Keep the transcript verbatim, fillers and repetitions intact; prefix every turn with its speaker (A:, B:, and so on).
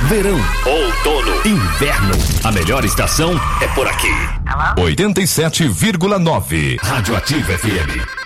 A: verão, outono, inverno. A melhor estação é por aqui.
B: oitenta e sete vírgula nove.
A: Radioativa F M.